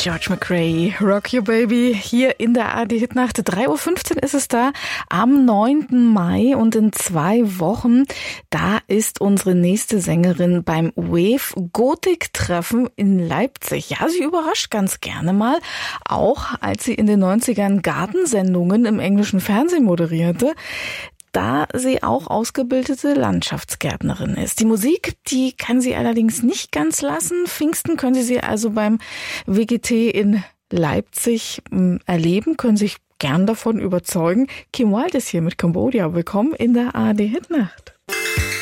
George McRae, Rock Your Baby, hier in der ARD-Hitnacht. 3:15 Uhr ist es da, am 9. Mai und in 2 Wochen, da ist unsere nächste Sängerin beim Wave Gothic-Treffen in Leipzig. Ja, sie überrascht ganz gerne mal, auch als sie in den 90ern Gartensendungen im englischen Fernsehen moderierte, da sie auch ausgebildete Landschaftsgärtnerin ist. Die Musik, die kann sie allerdings nicht ganz lassen. Pfingsten können Sie also beim WGT in Leipzig erleben, können sich gern davon überzeugen. Kim Wilde ist hier mit Cambodia. Willkommen in der ARD Hitnacht.